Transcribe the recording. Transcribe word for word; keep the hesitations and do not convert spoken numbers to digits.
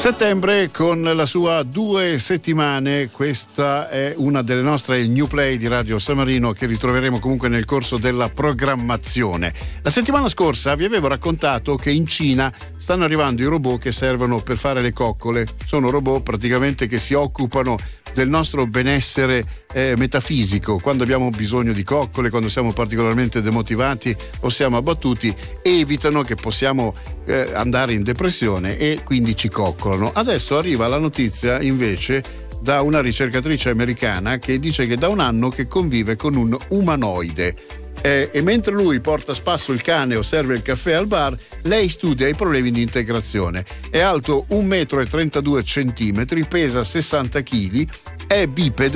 Settembre con la sua due settimane, questa è una delle nostre new play di Radio San Marino che ritroveremo comunque nel corso della programmazione. La settimana scorsa vi avevo raccontato che in Cina stanno arrivando i robot che servono per fare le coccole. Sono robot praticamente che si occupano del nostro benessere eh, metafisico. Quando abbiamo bisogno di coccole, quando siamo particolarmente demotivati o siamo abbattuti, evitano che possiamo eh, andare in depressione e quindi ci coccolano. Adesso arriva la notizia invece da una ricercatrice americana che dice che da un anno che convive con un umanoide. Eh, e mentre lui porta a spasso il cane o serve il caffè al bar, lei studia i problemi di integrazione. È alto un metro e trentadue centimetri, pesa sessanta chili, è bipede